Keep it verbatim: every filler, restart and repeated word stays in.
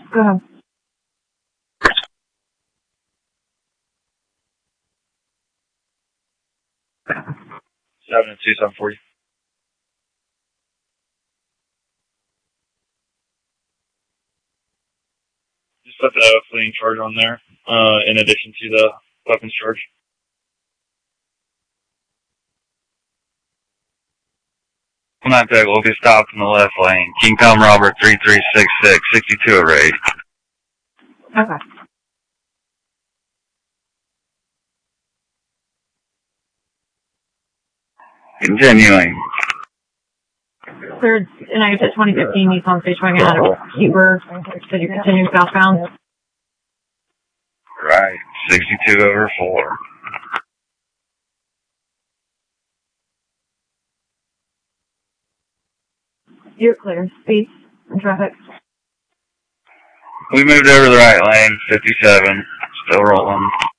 Go ahead. Seven and two, seven forty. Just put the fleeing charge on there, uh, in addition to the weapons charge. Nine Tech will be stopped in the left lane. King Tom Robert three three six six, sixty-two array. Okay. Continuing. Third, and I exit twenty fifteen Nissan Stage Wagon out of Heber. Said you continue southbound. Right, sixty-two over four. You're clear. Speed and traffic. We moved over the right lane, fifty-seven. Still rolling.